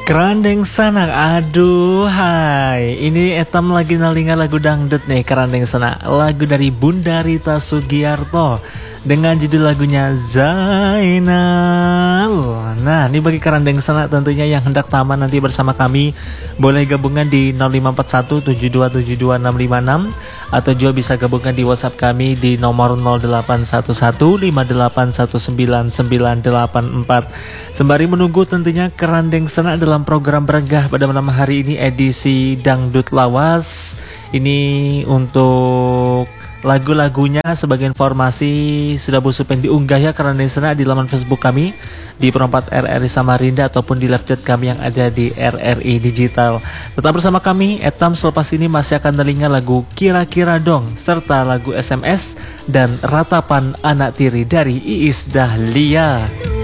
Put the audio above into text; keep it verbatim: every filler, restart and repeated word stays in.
Kerandeng sanak, aduh hai. Ini etam lagi nalinga lagu dangdut nih, kerandeng sanak. Lagu dari Bunda Rita Sugiarto dengan judul lagunya Zainal. Nah, ini bagi kerandeng sanak tentunya yang hendak taman nanti bersama kami, boleh gabungan di nol lima empat satu tujuh dua tujuh dua enam lima enam atau juga bisa gabungan di WhatsApp kami di nomor nol delapan satu satu lima delapan satu sembilan sembilan delapan empat. Sembari menunggu tentunya kerandeng sanak dalam program Berenggah pada malam hari ini edisi Dangdut Lawas. Ini untuk lagu-lagunya sebagai informasi sudah busupen diunggah ya kerandeng sanak di laman Facebook kami di Perempat R R I Samarinda ataupun di live chat kami yang ada di R R I Digital. Tetap bersama kami, etam selepas ini masih akan telinga lagu Kira-Kira Dong serta lagu S M S dan Ratapan Anak Tiri dari Iis Dahlia.